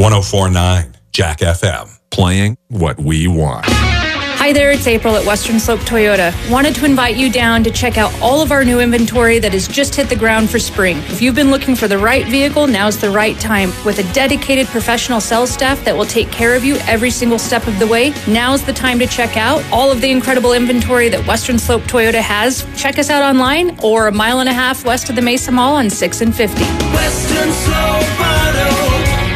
104.9 Jack FM. Playing what we want. Hi there, it's April at Western Slope Toyota. Wanted to invite you down to check out all of our new inventory that has just hit the ground for spring. If you've been looking for the right vehicle, now's the right time. With a dedicated professional sales staff that will take care of you every single step of the way, now's the time to check out all of the incredible inventory that Western Slope Toyota has. Check us out online or a mile and a half west of the Mesa Mall on 6 and 50. Western Slope Auto.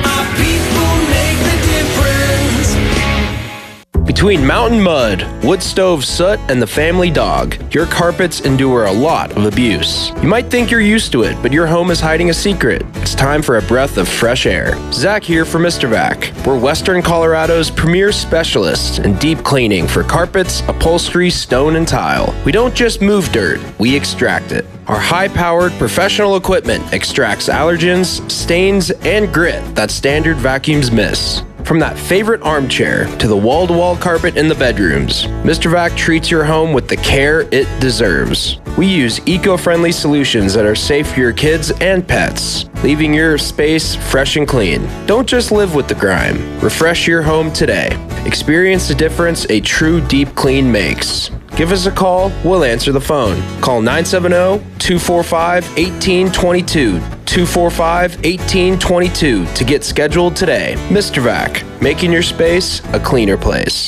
Between mountain mud, wood stove soot, and the family dog, your carpets endure a lot of abuse. You might think you're used to it, but your home is hiding a secret. It's time for a breath of fresh air. Zach here for Mr. Vac. We're Western Colorado's premier specialists in deep cleaning for carpets, upholstery, stone, and tile. We don't just move dirt, we extract it. Our high-powered professional equipment extracts allergens, stains, and grit that standard vacuums miss. From that favorite armchair to the wall-to-wall carpet in the bedrooms, Mr. Vac treats your home with the care it deserves. We use eco-friendly solutions that are safe for your kids and pets, leaving your space fresh and clean. Don't just live with the grime. Refresh your home today. Experience the difference a true deep clean makes. Give us a call, we'll answer the phone. Call 970-245-1822. 245-1822 to get scheduled today. Mr. Vac, making your space a cleaner place.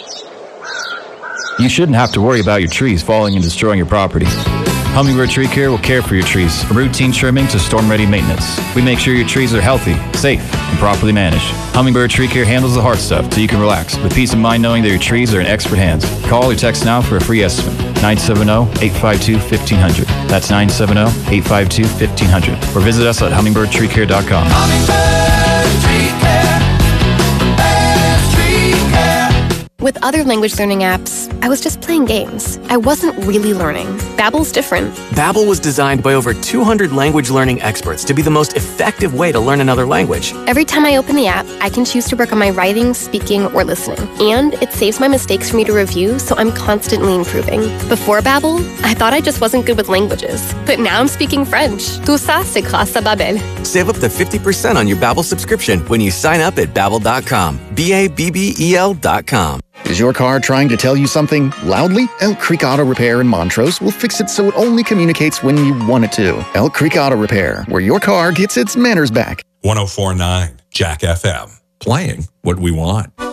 You shouldn't have to worry about your trees falling and destroying your property. Hummingbird Tree Care will care for your trees, from routine trimming to storm-ready maintenance. We make sure your trees are healthy, safe, and properly managed. Hummingbird Tree Care handles the hard stuff so you can relax with peace of mind knowing that your trees are in expert hands. Call or text now for a free estimate. 970-852-1500. That's 970-852-1500. Or visit us at hummingbirdtreecare.com. Hummingbird Tree Care. Best tree care. With other language learning apps, I was just playing games. I wasn't really learning. Babbel's different. Babbel was designed by over 200 language learning experts to be the most effective way to learn another language. Every time I open the app, I can choose to work on my writing, speaking, or listening. And it saves my mistakes for me to review, so I'm constantly improving. Before Babbel, I thought I just wasn't good with languages. But now I'm speaking French. Tout ça, c'est grâce à Babbel. Save up to 50% on your Babbel subscription when you sign up at Babbel.com. Babbel.com. Is your car trying to tell you something loudly? Elk Creek Auto Repair in Montrose will fix it so it only communicates when you want it to. Elk Creek Auto Repair, where your car gets its manners back. 104.9 Jack FM. Playing what we want.